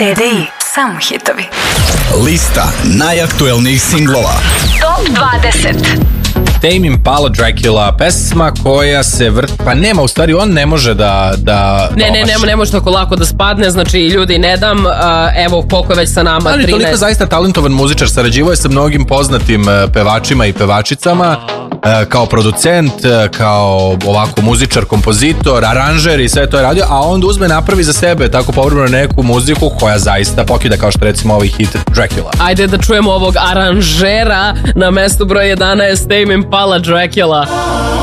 CD, samo hitovi. Lista najaktuelnijih singlova. Top 20. Tame Impala Dracula, pesma koja se pa nema, u stvari on ne može da Ne može tako lako da spadne, znači ljudi ne dam, evo koliko je već sa nama, 13. Ali toliko zaista talentovan muzičar, sarađivao je sa mnogim poznatim pevačima i pevačicama, kao producent, kao ovako muzičar, kompozitor, aranžer i sve to je radio, a onda uzme napravi za sebe tako povremeno neku muziku koja zaista pokida, kao što recimo ovaj hit Dracula. Ajde da čujemo ovog aranžera na mestu broj 11, Tame Impala Dracula.